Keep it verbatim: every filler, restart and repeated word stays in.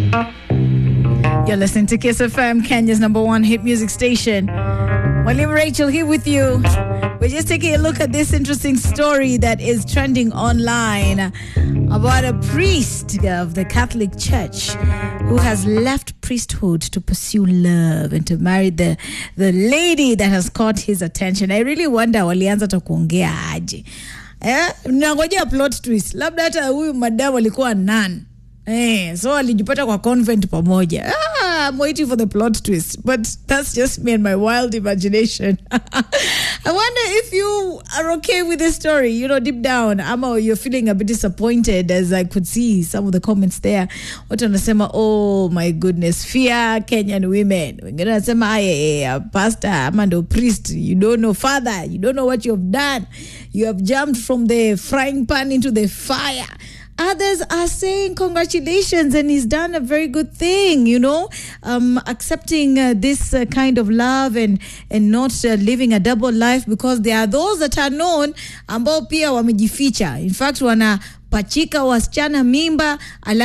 You're listening to Kiss F M, Kenya's number one hit music station. William Rachel here with you. We're just taking a look at this interesting story that is trending online about a priest of the Catholic Church who has left priesthood to pursue love and to marry the the lady that has caught his attention. I really wonder walianza ta kuongea aje. Eh, nangojea plot twist. Labda hata huyu madam alikuwa nani. Eh, so alijipata kwa convent pamoja. Ah, I'm waiting for the plot twist, but that's just me and my wild imagination. I wonder if you are okay with this story, you know, deep down. Ama you're feeling a bit disappointed, as I could see some of the comments there. Watu wanasema, oh my goodness, fear Kenyan women. Wengine wanasema, ay, pastor, ama ndo priest, you don't know, father, you don't know what you have done. You have jumped from the frying pan into the fire. Others are saying congratulations, and he's done a very good thing, you know, um, accepting uh, this uh, kind of love and and not uh, living a double life, because there are those that are known ambao pia wamejificha. In fact, wana pachika wasichana mimba.